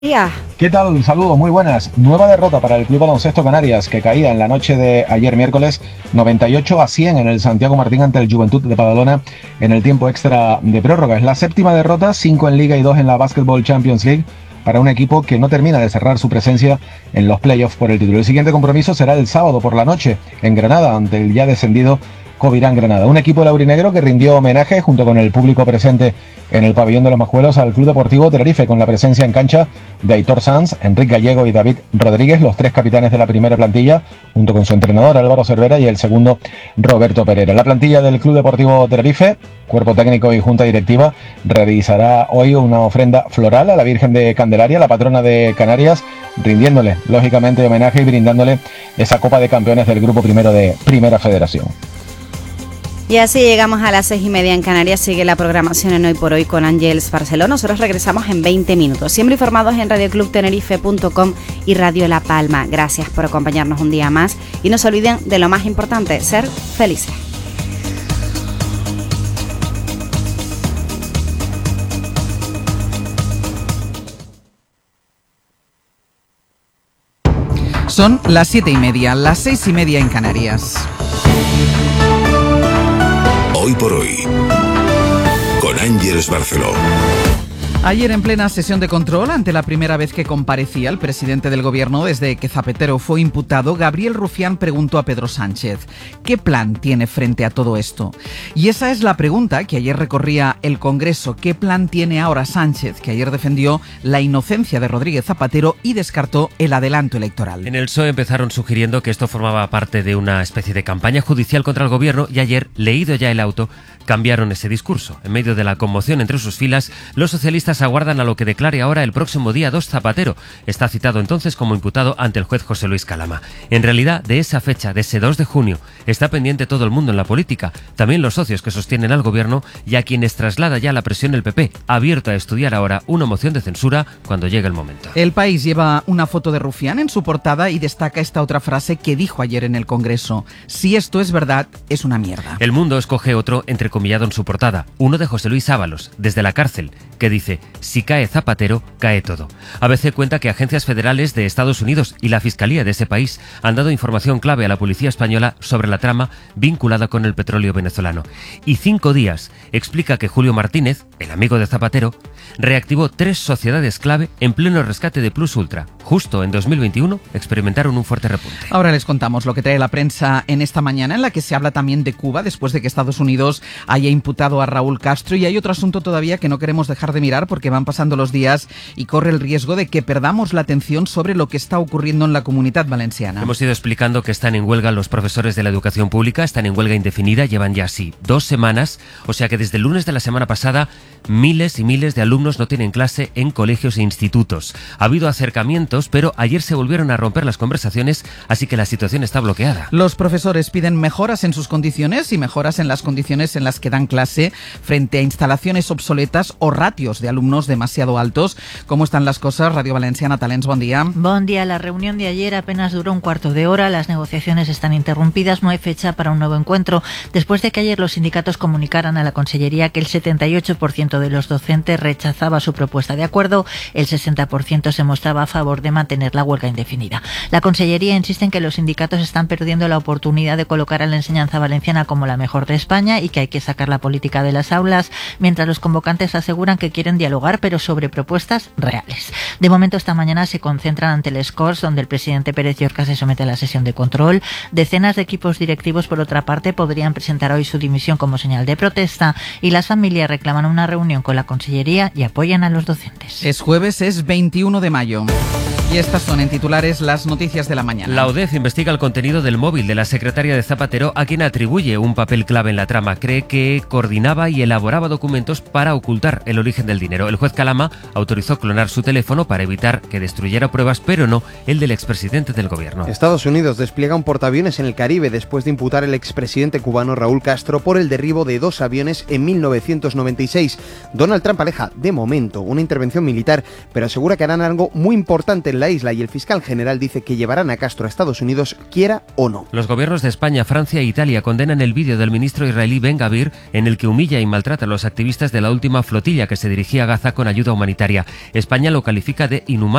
Ya. ¿Qué tal? Un saludo, muy buenas. Nueva derrota para el Club Baloncesto Canarias, que caía en la noche de ayer miércoles 98-100 en el Santiago Martín ante el Juventud de Badalona en el tiempo extra de prórroga. Es la séptima derrota, 5 en Liga y 2 en la Basketball Champions League, para un equipo que no termina de cerrar su presencia en los playoffs por el título. El siguiente compromiso será el sábado por la noche en Granada ante el ya descendido Covirán Granada. Un equipo laurinegro que rindió homenaje junto con el público presente en el pabellón de los Majuelos al Club Deportivo Tenerife, con la presencia en cancha de Aitor Sanz, Enrique Gallego y David Rodríguez, los tres capitanes de la primera plantilla, junto con su entrenador Álvaro Cervera y el segundo Roberto Pereira. La plantilla del Club Deportivo Tenerife, cuerpo técnico y junta directiva, realizará hoy una ofrenda floral a la Virgen de Candelaria, la patrona de Canarias, rindiéndole lógicamente homenaje y brindándole esa Copa de Campeones del Grupo Primero de Primera Federación. Y así llegamos a las 6:30 en Canarias. Sigue la programación en Hoy por Hoy con Ángeles Barceló. Nosotros regresamos en 20 minutos. Siempre informados en radioclubtenerife.com y Radio La Palma. Gracias por acompañarnos un día más. Y no se olviden de lo más importante, ser felices. Son las 7:30, las 6:30 en Canarias. Hoy por Hoy, con Ángeles Barceló. Ayer, en plena sesión de control, ante la primera vez que comparecía el presidente del gobierno desde que Zapatero fue imputado, Gabriel Rufián preguntó a Pedro Sánchez: ¿qué plan tiene frente a todo esto? Y esa es la pregunta que ayer recorría el Congreso. ¿Qué plan tiene ahora Sánchez, que ayer defendió la inocencia de Rodríguez Zapatero y descartó el adelanto electoral? En el PSOE empezaron sugiriendo que esto formaba parte de una especie de campaña judicial contra el gobierno y ayer, leído ya el auto, cambiaron ese discurso. En medio de la conmoción entre sus filas, los socialistas aguardan a lo que declare ahora el próximo día 2 Zapatero. Está citado entonces como imputado ante el juez José Luis Calama. En realidad, de esa fecha, de ese 2 de junio, está pendiente todo el mundo en la política, también los socios que sostienen al gobierno y a quienes traslada ya la presión el PP, abierto a estudiar ahora una moción de censura cuando llegue el momento. El País lleva una foto de Rufián en su portada y destaca esta otra frase que dijo ayer en el Congreso: si esto es verdad, es una mierda. El Mundo escoge otro entrecomillado en su portada, uno de José Luis Ábalos, desde la cárcel, que dice: si cae Zapatero, cae todo. ABC cuenta que agencias federales de Estados Unidos y la Fiscalía de ese país han dado información clave a la policía española sobre la trama vinculada con el petróleo venezolano. Y 5 días explica que Julio Martínez, el amigo de Zapatero, reactivó 3 sociedades clave en pleno rescate de Plus Ultra. Justo en 2021 experimentaron un fuerte repunte. Ahora les contamos lo que trae la prensa en esta mañana, en la que se habla también de Cuba, después de que Estados Unidos haya imputado a Raúl Castro. Y hay otro asunto todavía que no queremos dejar de mirar, porque van pasando los días y corre el riesgo de que perdamos la atención sobre lo que está ocurriendo en la Comunidad Valenciana. Hemos ido explicando que están en huelga los profesores de la educación pública, están en huelga indefinida, llevan ya así 2 semanas, o sea que desde el lunes de la semana pasada miles y miles de alumnos no tienen clase en colegios e institutos. Ha habido acercamientos, pero ayer se volvieron a romper las conversaciones, así que la situación está bloqueada. Los profesores piden mejoras en sus condiciones y mejoras en las condiciones en las que dan clase frente a instalaciones obsoletas o ratios de alumnos demasiado altos. ¿Cómo están las cosas? Radio Valenciana, Talents, buen día. Buen día. La reunión de ayer apenas duró un cuarto de hora. Las negociaciones están interrumpidas. No hay fecha para un nuevo encuentro. Después de que ayer los sindicatos comunicaran a la Consellería que el 78% de los docentes rechazaba su propuesta de acuerdo, el 60% se mostraba a favor de mantener la huelga indefinida. La Consellería insiste en que los sindicatos están perdiendo la oportunidad de colocar a la enseñanza valenciana como la mejor de España y que hay que sacar la política de las aulas, mientras los convocantes aseguran que quieren dialogar, pero sobre propuestas reales. De momento, esta mañana se concentran ante el Scores, donde el presidente Pérez Llorca se somete a la sesión de control. Decenas de equipos directivos, por otra parte, podrían presentar hoy su dimisión como señal de protesta, y las familias reclaman una reunión con la Consellería y apoyan a los docentes. Es jueves, es 21 de mayo. Y estas son en titulares las noticias de la mañana. La UDEF investiga el contenido del móvil de la secretaria de Zapatero, a quien atribuye un papel clave en la trama. Cree que coordinaba y elaboraba documentos para ocultar el origen del dinero. El juez Calama autorizó clonar su teléfono para evitar que destruyera pruebas, pero no el del expresidente del gobierno. Estados Unidos despliega un portaaviones en el Caribe después de imputar al expresidente cubano Raúl Castro por el derribo de 2 aviones en 1996. Donald Trump aleja, de momento, una intervención militar, pero asegura que harán algo muy importante en la isla y el fiscal general dice que llevarán a Castro a Estados Unidos, quiera o no. Los gobiernos de España, Francia e Italia condenan el vídeo del ministro israelí Ben Gvir en el que humilla y maltrata a los activistas de la última flotilla que se dirigía a Gaza con ayuda humanitaria. España lo califica de inhumano